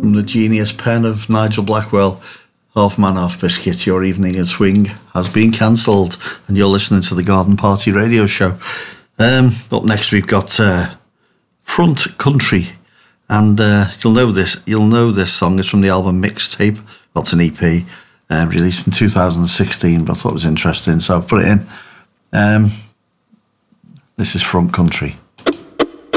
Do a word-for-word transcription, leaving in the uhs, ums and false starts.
From the genius pen of Nigel Blackwell, Half Man, Half Biscuit, your evening at Swing has been cancelled, and you're listening to the Garden Party radio show. Um, up next, we've got uh, Front Country, and uh, you'll know this. You'll know this song. It's from the album Mixtape. That's an E P uh, released in two thousand sixteen, but I thought it was interesting, so I've put it in. Um, this is Front Country.